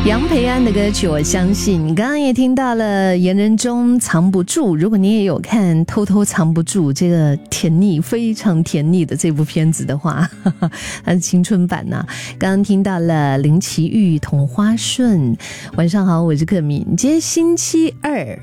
杨培安的歌曲我相信，你刚刚也听到了言人中藏不住，如果你也有看偷偷藏不住这个甜腻非常甜腻的这部片子的话，它是青春版啊。刚刚听到了林奇玉同花顺。晚上好，我是克敏，今天星期二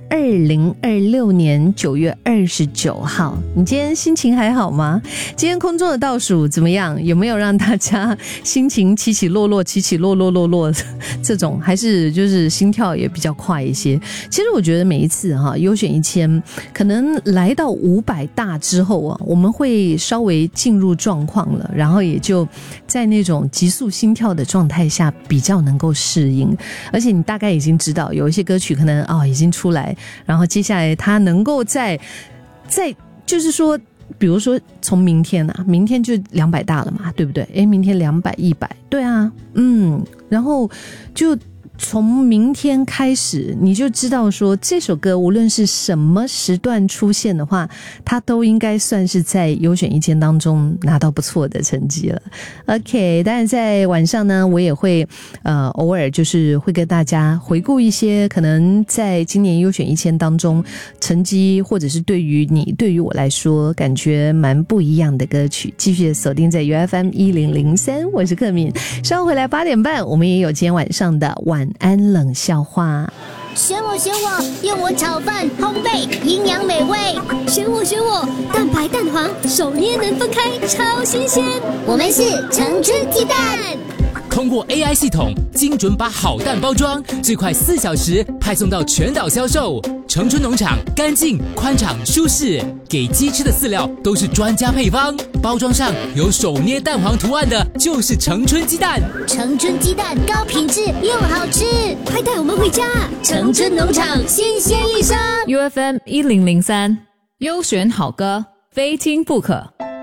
，2026年9月29号，你今天心情还好吗？今天空中的倒数怎么样？有没有让大家心情起起落落这种，还是就是心跳也比较快一些？其实我觉得每一次优选1000可能来到500大之后啊，我们会稍微进入状况了，然后也就在那种急速心跳的状态下比较能够适应，而且你大概已经知道有一些歌曲可能已经出来，然后接下来它能够在就是说比如说从明天就200大了嘛，对不对？明天200、100，对啊，然后就从明天开始，你就知道说这首歌无论是什么时段出现的话，它都应该算是在优选1000当中拿到不错的成绩了。OK， 当然在晚上呢，我也会偶尔就是会跟大家回顾一些可能在今年优选1000当中成绩，或者是对于我来说感觉蛮不一样的歌曲。继续锁定在 UFM 1003，我是克敏。稍后回来8点半，我们也有今天晚上的晚安冷笑话。 选我，用我炒饭烘焙，营养美味。选我，蛋白蛋黄手捏能分开，超新鲜。我们是成春鸡蛋。 通过 AI 系统，精准把好蛋包装，最快4小时派送到全岛销售。成春农场干净、宽敞、舒适，给鸡吃的饲料都是专家配方。包装上有手捏蛋黄图案的，就是成春鸡蛋。 成春鸡蛋高品质又好吃，快带我们回家！成春农场新鲜一生。 UFM 1003，优选好歌，非听不可。